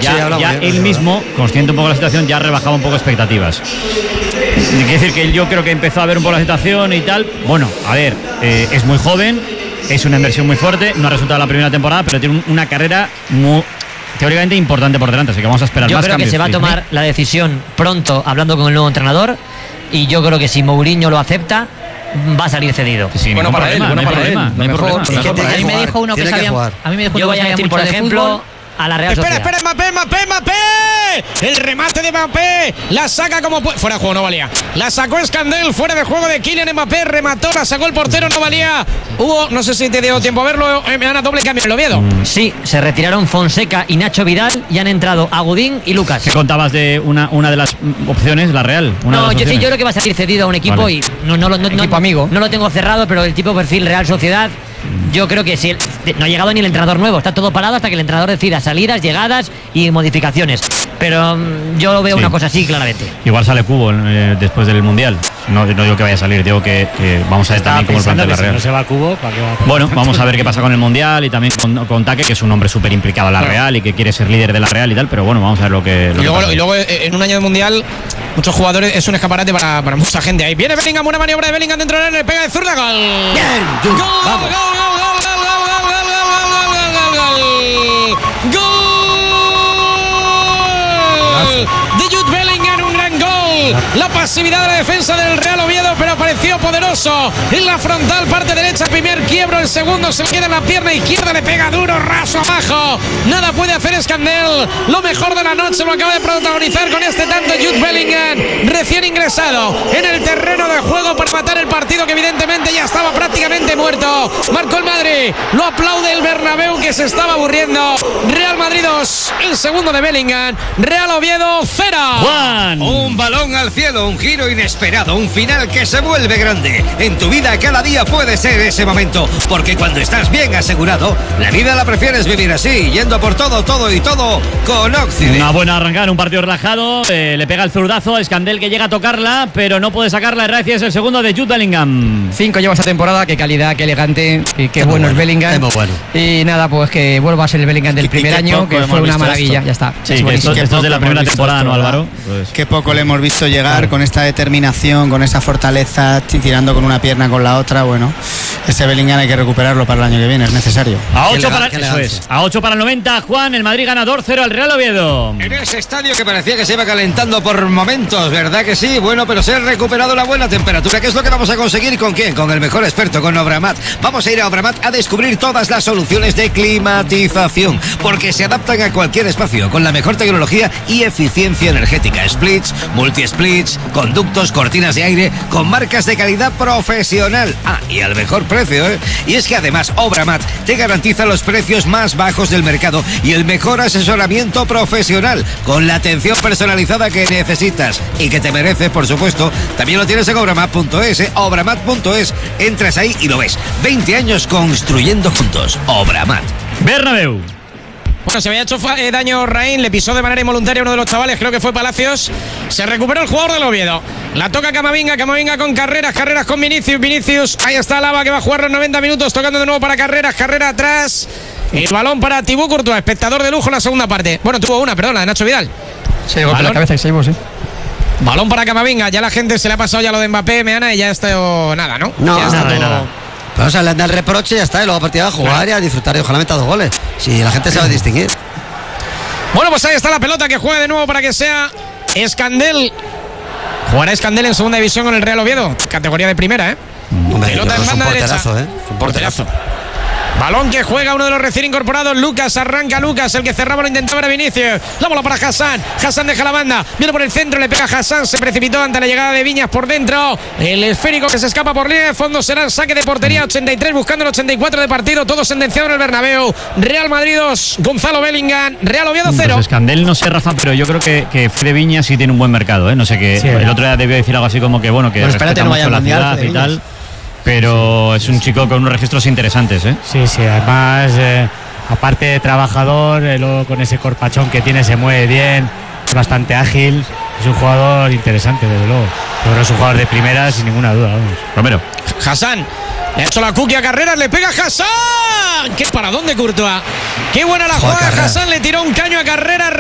ya él mismo, consciente un poco de la situación, ya rebajaba un poco expectativas. Quiere decir que yo creo que empezó a ver un poco la situación y tal. Bueno, a ver, es muy joven, es una inversión muy fuerte, no ha resultado la primera temporada, pero tiene una carrera muy teóricamente importante por delante, así que vamos a esperar yo más cambios. Yo creo que se va a tomar la decisión pronto, hablando con el nuevo entrenador, y yo creo que si Mourinho lo acepta, va a salir cedido. Sí, bueno para él, no hay problema. A mí me dijo uno que sabía. A mí me dijo yo voy a decir, por ejemplo, a la Real Sociedad. Espera, Mbappé. El remate de Mbappé. La saca como fuera de juego, no valía. La sacó Escandel, fuera de juego de Kylian Mbappé. Remató, la sacó el portero, no valía. Hubo, no sé si te dio tiempo a verlo. Me dan a doble cambio en el Oviedo. Sí, se retiraron Fonseca y Nacho Vidal y han entrado Agudín y Lucas. ¿Qué contabas de una de las opciones, la Real? Yo creo que va a salir cedido a un equipo, vale. Y equipo amigo. No lo tengo cerrado, pero el tipo perfil Real Sociedad. Yo creo que si no ha llegado ni el entrenador nuevo, está todo parado hasta que el entrenador decida salidas, llegadas y modificaciones. Pero yo veo una cosa así claramente. Igual sale Cubo después del Mundial. No digo que vaya a salir, digo que vamos a ver también cómo el plantel de la Real. Si no se va Cubo, ¿para qué va? Bueno, vamos a ver qué pasa con el Mundial y también con Taque, que es un hombre súper implicado en la Real y que quiere ser líder de la Real y tal, pero bueno, vamos a ver lo que y luego en un año de Mundial, muchos jugadores, es un escaparate para mucha gente. Ahí viene Bellingham, una maniobra de Bellingham dentro del área, le pega de zurda, gol. Bien, gol. De Jude Bellingham, un gran gol. La pasividad de la defensa del Real Oviedo, pero apareció poderoso en la frontal, parte derecha, primer quiebro, el segundo se le queda en la pierna izquierda, le pega duro, raso abajo. Nada puede hacer Escandel. Lo mejor de la noche lo acaba de protagonizar con este tanto Jude Bellingham, recién ingresado en el terreno de juego para matar el partido, que evidentemente ya estaba prácticamente muerto. Marcó el Madrid, lo aplaude el Bernabéu, que se estaba aburriendo. Real Madrid 2, el segundo de Bellingham. Real Oviedo 0. Juan. Un balón al cielo, un giro inesperado, un final que se vuelve grande. En tu vida cada día puede ser ese momento, porque cuando estás bien asegurado, la vida la prefieres vivir así, yendo por todo con Occident. Una buena arrancada en un partido relajado, le pega el zurdazo a Escandel, que llega a tocarla, pero no puede sacarla. Gracias, el segundo de Jude Bellingham. 5 lleva esta temporada, qué calidad, qué elegante y qué bueno es Bellingham. Muy bueno. Y nada, pues que vuelva a ser el Bellingham del primer año, que fue una maravilla, ya está. Sí, esto es de la primera temporada, ¿no, Álvaro? Pues qué poco le hemos visto llegar, con esta determinación, con esa fortaleza, tirando con una pierna con la otra. Bueno, ese Bellingham hay que recuperarlo para el año que viene, es necesario. A 8 para el 90, Juan, el Madrid gana 2-0 al Real Oviedo. En ese estadio que parecía que se iba calentando por momentos, ¿verdad que sí? Bueno, pero se ha recuperado la buena temperatura, que es lo que vamos a conseguir. ¿Con quién? Con el mejor experto, con Obramat. Vamos a ir a Obramat a descubrir todas las soluciones de climatización, porque se adaptan a cualquier espacio, con la mejor tecnología y eficiencia energética. Splits, multi-splits, conductos, cortinas de aire, con marcas de calidad profesional. Y al mejor precio, ¿eh? Y es que además Obramat te garantiza los precios más bajos del mercado y el mejor asesoramiento profesional, con la atención personalizada que necesitas y que te mereces, por supuesto. También lo tienes en obramat.es, obramat.es. Entras ahí y lo ves. 20 años construyendo juntos. Obramat. Bernabéu. Bueno, se había hecho daño Raín, le pisó de manera involuntaria uno de los chavales, creo que fue Palacios. Se recuperó el jugador del Oviedo. La toca Camavinga con Carreras con Vinicius. Ahí está Alaba, que va a jugar los 90 minutos, tocando de nuevo para Carrera atrás. El balón para Thibaut Courtois, espectador de lujo en la segunda parte. Bueno, tuvo una, perdón, la de Nacho Vidal. Sí, golpe en la cabeza y seguimos, sí. Balón para Camavinga, ya la gente se le ha pasado ya lo de Mbappé, Meana, y ya está nada, ¿no? No, ya está nada. Pero, o sea, le anda el reproche y ya está, y luego a partir de jugar y a disfrutar y ojalá meta 2 goles. Si la gente sabe distinguir. Bueno, pues ahí está la pelota, que juega de nuevo para que sea Escandel. Jugará Escandel en segunda división con el Real Oviedo, categoría de primera, ¿eh? Pelota en banda derecha. Un porterazo. Balón que juega uno de los recién incorporados, Lucas. Arranca Lucas, el que cerraba lo intentaba era Vinicius. La bola para Hassan. Hassan deja la banda, viene por el centro, le pega a Hassan, se precipitó ante la llegada de Viñas por dentro. El esférico que se escapa por línea de fondo será el saque de portería. 83 buscando el 84 de partido, todo sentenciado en el Bernabéu. Real Madrid 2, Gonzalo Bellingham. Real Oviedo 0. Pues Escandel, no sé, Rafa, pero yo creo que Fede Viñas sí tiene un buen mercado, ¿eh? No sé, que sí, el otro día debió decir algo así como que bueno, espérate, no vaya la ciudad y tal. Pero es un chico con unos registros interesantes, ¿eh? Sí, además, aparte de trabajador, luego con ese corpachón que tiene, se mueve bien, es bastante ágil, es un jugador interesante, desde luego. Pero es un jugador de primera, sin ninguna duda, vamos. Romero. Hassan, le ha hecho la cookie a Carreras, le pega a Hassan. ¡Qué paradón de Courtois! ¡Qué buena la jugada! Hassan le tiró un caño a Carreras.